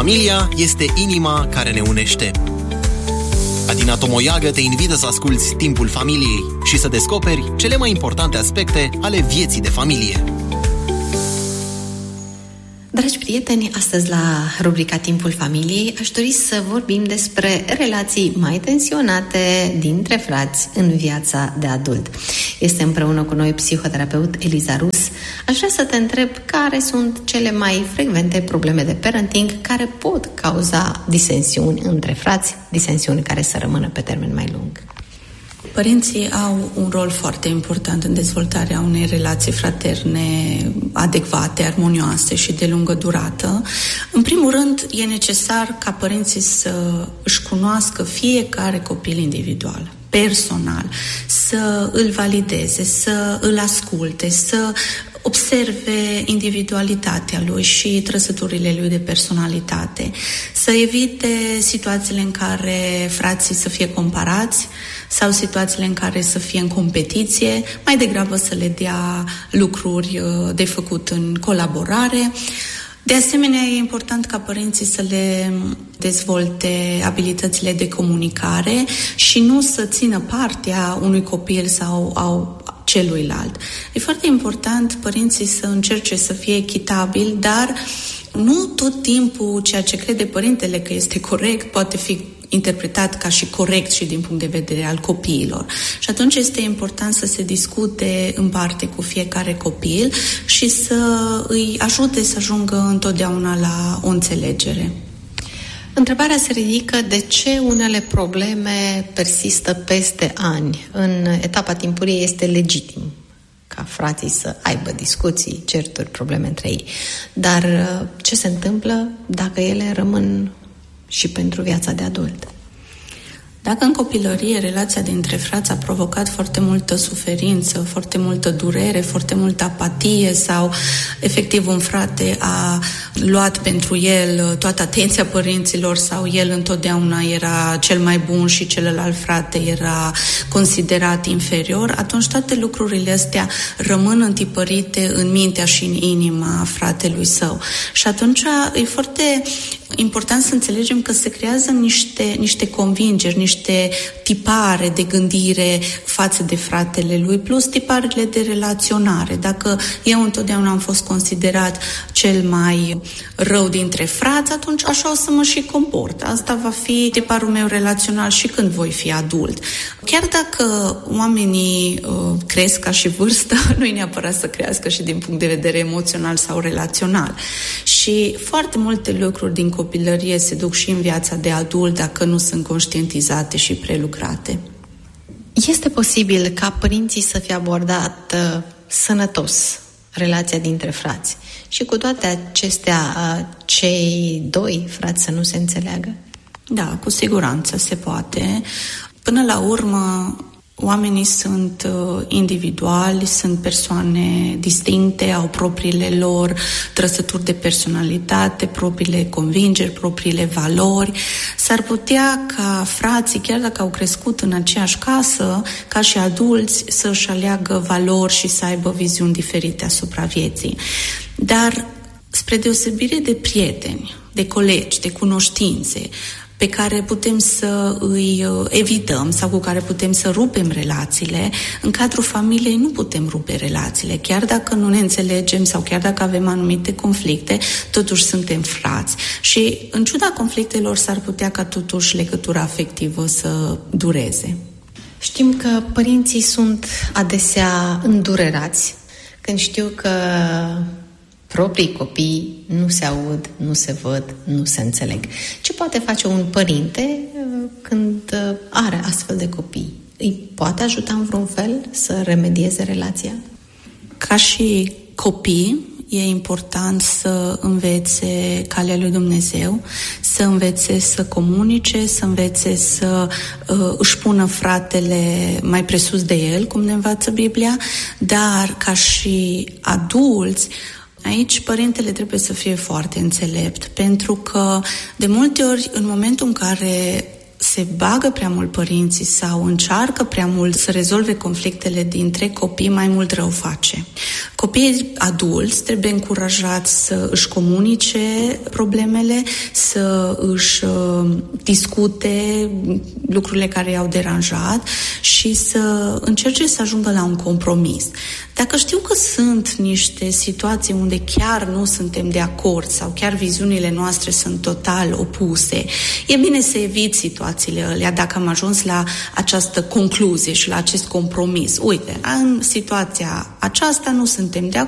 Familia este inima care ne unește. Adina Tomoiagă te invită să asculți Timpul Familiei și să descoperi cele mai importante aspecte ale vieții de familie. Dragi prieteni, astăzi la rubrica Timpul Familiei aș dori să vorbim despre relații mai tensionate dintre frați în viața de adult. Este împreună cu noi psihoterapeut Eliza Rus. Aș vrea să te întreb care sunt cele mai frecvente probleme de parenting care pot cauza disensiuni între frați, disensiuni care să rămână pe termen mai lung. Părinții au un rol foarte important în dezvoltarea unei relații fraterne adecvate, armonioase și de lungă durată. În primul rând, e necesar ca părinții să își cunoască fiecare copil individual, personal, să îl valideze, să îl asculte, să observe individualitatea lui și trăsăturile lui de personalitate, să evite situațiile în care frații să fie comparați sau situațiile în care să fie în competiție, mai degrabă să le dea lucruri de făcut în colaborare. De asemenea, e important ca părinții să le dezvolte abilitățile de comunicare și nu să țină partea unui copil sau celuilalt. E foarte important părinții să încerce să fie echitabili, dar nu tot timpul ceea ce crede părintele că este corect poate fi interpretat ca și corect și din punct de vedere al copiilor. Și atunci este important să se discute în parte cu fiecare copil și să îi ajute să ajungă întotdeauna la o înțelegere. Întrebarea se ridică de ce unele probleme persistă peste ani. În etapa timpurie este legitim ca frații să aibă discuții, certuri, probleme între ei. Dar ce se întâmplă dacă ele rămân și pentru viața de adult? Dacă în copilărie relația dintre frați a provocat foarte multă suferință, foarte multă durere, foarte multă apatie sau efectiv un frate a luat pentru el toată atenția părinților sau el întotdeauna era cel mai bun și celălalt frate era considerat inferior, atunci toate lucrurile astea rămân întipărite în mintea și în inima fratelui său. Și atunci e foarte important să înțelegem că se creează niște convingeri, niște tipare de gândire față de fratele lui, plus tiparele de relaționare. Dacă eu întotdeauna am fost considerat cel mai rău dintre frați, atunci așa o să mă și comport. Asta va fi tiparul meu relațional și când voi fi adult. Chiar dacă oamenii cresc ca și vârstă, nu e neapărat să crească și din punct de vedere emoțional sau relațional. Și foarte multe lucruri din copilărie se duc și în viața de adult dacă nu sunt conștientizate și prelucrate. Este posibil ca părinții să fie abordat sănătos relația dintre frați și cu toate acestea cei doi frați să nu se înțeleagă? Da, cu siguranță se poate. Până la urmă, oamenii sunt individuali, sunt persoane distincte, au propriile lor trăsături de personalitate, propriile convingeri, propriile valori. S-ar putea ca frații, chiar dacă au crescut în aceeași casă, ca și adulți, să-și aleagă valori și să aibă viziuni diferite asupra vieții. Dar, spre deosebire de prieteni, de colegi, de cunoștințe, pe care putem să îi evităm sau cu care putem să rupem relațiile, în cadrul familiei nu putem rupe relațiile. Chiar dacă nu ne înțelegem sau chiar dacă avem anumite conflicte, totuși suntem frați. Și în ciuda conflictelor s-ar putea ca totuși legătura afectivă să dureze. Știm că părinții sunt adesea îndurerați când știu că proprii copii nu se aud, nu se văd, nu se înțeleg. Ce poate face un părinte când are astfel de copii? Îi poate ajuta în vreun fel să remedieze relația? Ca și copii, e important să învețe calea lui Dumnezeu, să învețe să comunice, să învețe să își pună fratele mai presus de el, cum ne învață Biblia, dar ca și adulți, aici părintele trebuie să fie foarte înțelept, pentru că de multe ori în momentul în care se bagă prea mult părinții sau încearcă prea mult să rezolve conflictele dintre copii, mai mult rău face. Copiii adulți trebuie încurajați să își comunice problemele, să își discute lucrurile care i-au deranjat și să încerce să ajungă la un compromis. Dacă știu că sunt niște situații unde chiar nu suntem de acord sau chiar viziunile noastre sunt total opuse, e bine să evit situațiile alea dacă am ajuns la această concluzie și la acest compromis. Uite, în situația aceasta nu suntem de acord,